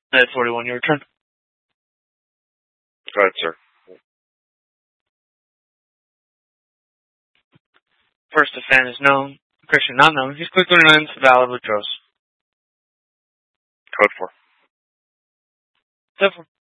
At 41, your turn. Go ahead, sir. First offend is known. Christian not known. He's quickly learns valid withdraws. Code 4. So